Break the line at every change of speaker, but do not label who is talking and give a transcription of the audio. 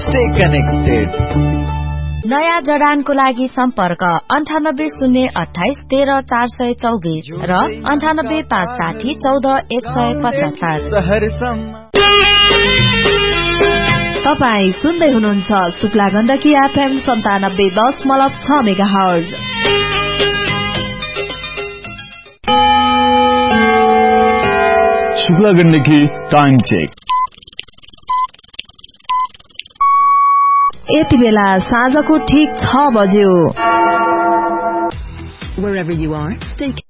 Stay connected.
नयाँ जडानको लागि सम्पर्क 9808131424 र 9856014175।
तपाई सुन्दै हुनुहुन्छ Shukla Gandaki FM 97.6 megahertz.
Shukla Gandaki time check.
यति बेला साँझको ठीक 6 बज्यो।
Wherever you are, stay